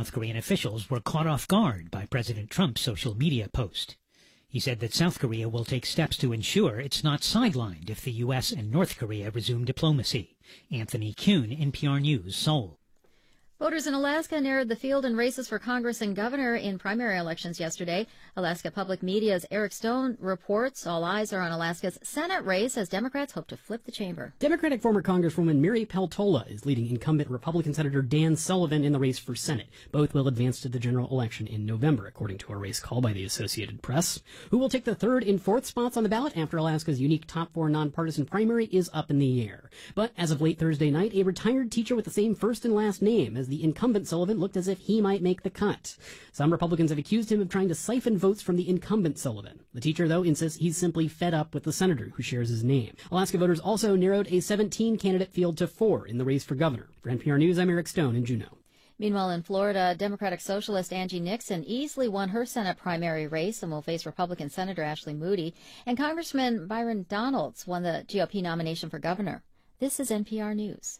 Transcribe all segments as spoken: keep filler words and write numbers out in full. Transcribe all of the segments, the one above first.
South Korean officials were caught off guard by President Trump's social media post. He said that South Korea will take steps to ensure it's not sidelined if the U S and North Korea resume diplomacy. Anthony Kuhn, N P R News, Seoul. Voters in Alaska narrowed the field in races for Congress and governor in primary elections yesterday. Alaska Public Media's Eric Stone reports all eyes are on Alaska's Senate race as Democrats hope to flip the chamber. Democratic former Congresswoman Mary Peltola is leading incumbent Republican Senator Dan Sullivan in the race for Senate. Both will advance to the general election in November, according to a race call by the Associated Press. Who will take the third and fourth spots on the ballot after Alaska's unique top four nonpartisan primary is up in the air. But as of late Thursday night, a retired teacher with the same first and last name as the incumbent Sullivan looked as if he might make the cut. Some Republicans have accused him of trying to siphon votes from the incumbent Sullivan. The teacher, though, insists he's simply fed up with the senator who shares his name. Alaska voters also narrowed a seventeen-candidate field to four in the race for governor. For N P R News, I'm Eric Stone in Juneau. Meanwhile, in Florida, Democratic Socialist Angie Nixon easily won her Senate primary race and will face Republican Senator Ashley Moody. And Congressman Byron Donalds won the G O P nomination for governor. This is N P R News.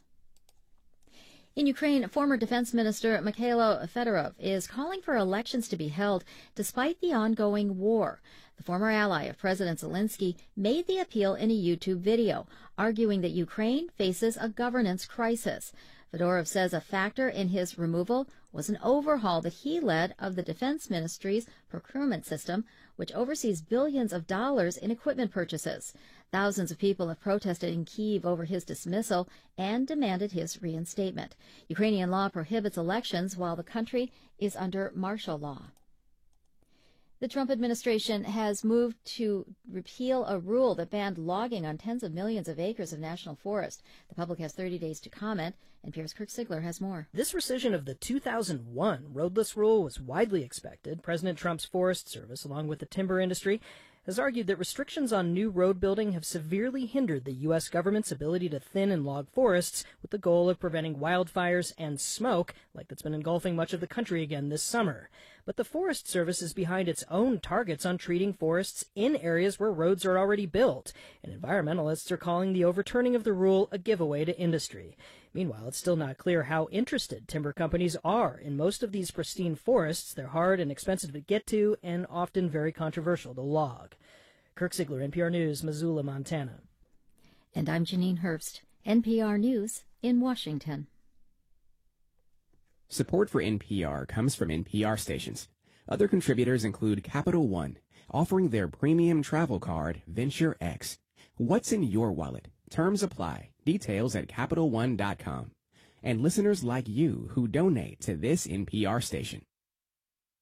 In Ukraine, former Defense Minister Mikhailo Fedorov is calling for elections to be held despite the ongoing war. The former ally of President Zelensky made the appeal in a YouTube video, arguing that Ukraine faces a governance crisis. Fedorov says a factor in his removal was an overhaul that he led of the Defense Ministry's procurement system, which oversees billions of dollars in equipment purchases. Thousands of people have protested in Kyiv over his dismissal and demanded his reinstatement. Ukrainian law prohibits elections while the country is under martial law. The Trump administration has moved to repeal a rule that banned logging on tens of millions of acres of national forest. The public has thirty days to comment, and Piers Kirk Sigler has more. This rescission of the two thousand one roadless rule was widely expected. President Trump's Forest Service, along with the timber industry, has argued that restrictions on new road building have severely hindered the U S government's ability to thin and log forests with the goal of preventing wildfires and smoke, like that's been engulfing much of the country again this summer. But the Forest Service is behind its own targets on treating forests in areas where roads are already built, and environmentalists are calling the overturning of the rule a giveaway to industry. Meanwhile, it's still not clear how interested timber companies are in most of these pristine forests. They're hard and expensive to get to and often very controversial to log. Kirk Sigler, N P R News, Missoula, Montana. And I'm Janine Herbst, N P R News in Washington. Support for N P R comes from N P R stations. Other contributors include Capital One, offering their premium travel card, Venture X. What's in your wallet? Terms apply. Details at Capital One dot com. And listeners like you who donate to this N P R station.